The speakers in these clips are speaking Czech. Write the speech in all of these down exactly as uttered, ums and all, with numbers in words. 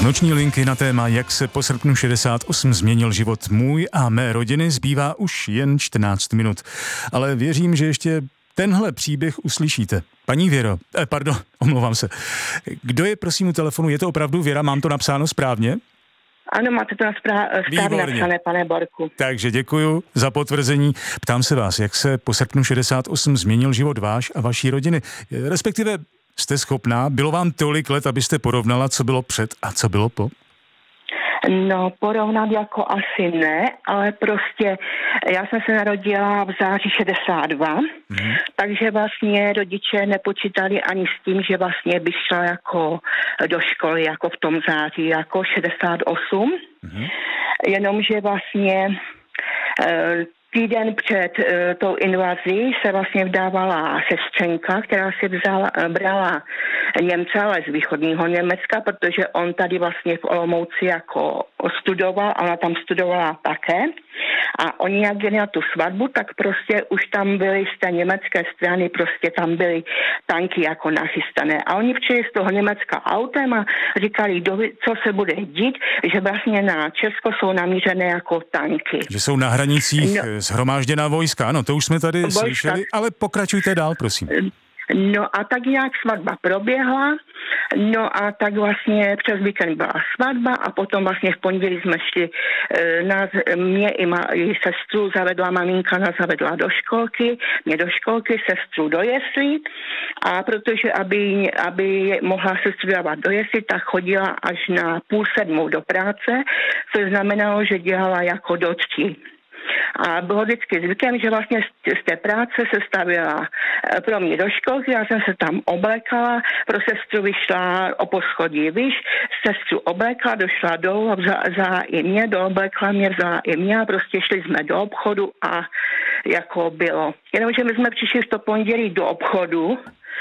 Noční linky na téma, jak se po srpnu šedesát osm změnil život můj a mé rodiny, zbývá už jen čtrnáct minut. Ale věřím, že ještě tenhle příběh uslyšíte. Paní Věro, eh, pardon, omlouvám se. Kdo je prosím u telefonu? Je to opravdu Věra? Mám to napsáno správně? Ano, máte to správně napsané, pane Borku. Takže děkuju za potvrzení. Ptám se vás, jak se po srpnu šedesát osm změnil život váš a vaší rodiny? Respektive jste schopná? Bylo vám tolik let, abyste porovnala, co bylo před a co bylo po? No, porovnat jako asi ne, ale prostě já jsem se narodila v září šedesát dva, mm. takže vlastně rodiče nepočítali ani s tím, že vlastně bych šla jako do školy, jako v tom září, jako šedesát osm, mm. jenomže vlastně e, týden před uh, tou invazí se vlastně vdávala sestřenka, která si vzala, brala Němce, ale z východního Německa, protože on tady vlastně v Olomouci jako studoval, ona tam studovala také. A oni jak jeli na tu svatbu, tak prostě už tam byly z té německé strany, prostě tam byly tanky jako nachystané. A oni přijeli z toho Německa autem a říkali, co se bude dít, že vlastně na Česko jsou namířené jako tanky. Že jsou na hranicích no, shromážděná vojska, ano, to už jsme tady vojska slyšeli, ale pokračujte dál, prosím. No a tak nějak svatba proběhla, no a tak vlastně přes víkend byla svatba a potom vlastně v pondělí jsme šli, nás, mě i, ma, i sestru zavedla maminka, nás zavedla do školky, mě do školky, sestru do jeslí a protože aby, aby mohla sestru dávat do jeslí, tak chodila až na půl sedmou do práce, což znamenalo, že dělala jako dočky. A bylo vždycky zvykem, že vlastně z té práce se stavila pro mě do školky, já jsem se tam oblekala, pro sestru vyšla o poschodí výš, sestru oblekla, došla dolů a vzala, vzala i mě, dooblekla mě, vzala i mě a prostě šli jsme do obchodu a jako bylo. Jenomže my jsme přišli z to pondělí do obchodu,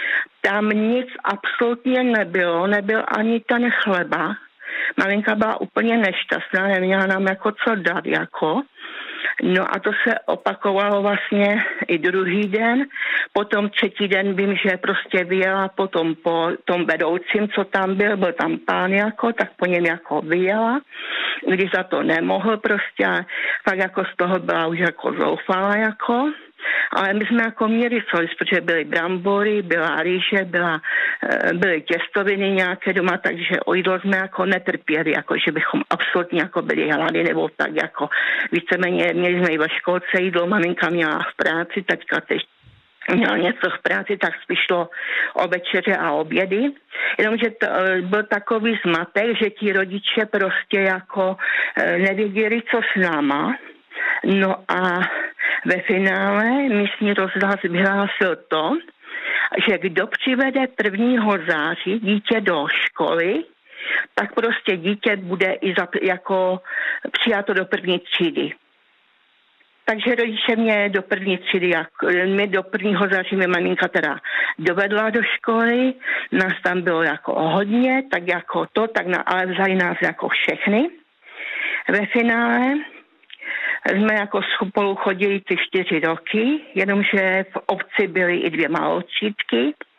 tam nic absolutně nebylo, nebyl ani ten chleba. Malinka byla úplně nešťastná, neměla nám jako co dát, jako. No a to se opakovalo vlastně i druhý den. Potom třetí den vím, že prostě vyjela potom po tom vedoucím, co tam byl, byl tam pán jako, tak po něm jako vyjela, když za to nemohl prostě a pak jako z toho byla už jako zoufala jako. Ale my jsme jako měli co, protože byly brambory, byla rýže, byla, byly těstoviny nějaké doma, takže o jídlo jsme jako netrpěli, jako že bychom absolutně jako byli hlady nebo tak jako víceméně měli jsme i ve školce jídlo, maminka měla v práci, taťka teď měl něco v práci, tak spíš šlo o večeře a obědy. Jenomže to byl takový zmatek, že ti rodiče prostě jako nevěděli, co s náma. No a ve finále místní rozhlas vyhlásil to, že kdo přivede prvního září dítě do školy, tak prostě dítě bude i za, jako přijato do první třídy. Takže rodiče mě do první třídy, jako, mě do prvního září mě maminka teda dovedla do školy, nás tam bylo jako hodně, tak jako to, tak na, ale vzali nás jako všechny. Ve finále jsme jako spolu chodili ty čtyři roky, jenomže v obci byly i dvě maloučítky